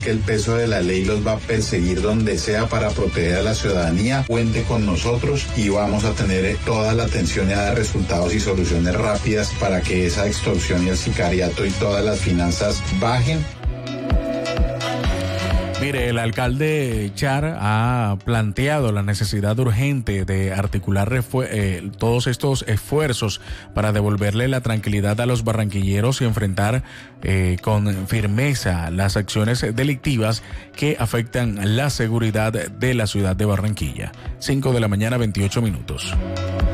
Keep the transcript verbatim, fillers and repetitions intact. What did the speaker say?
que el peso de la ley los va a perseguir donde sea para proteger a la ciudadanía. Cuente con nosotros y vamos a tener toda la atención y a dar resultados y soluciones rápidas para que esa extorsión y el sicariato y todas las finanzas bajen. Mire, el alcalde Char ha planteado la necesidad urgente de articular refu- eh, todos estos esfuerzos para devolverle la tranquilidad a los barranquilleros y enfrentar eh, con firmeza las acciones delictivas que afectan la seguridad de la ciudad de Barranquilla. cinco de la mañana, veintiocho minutos.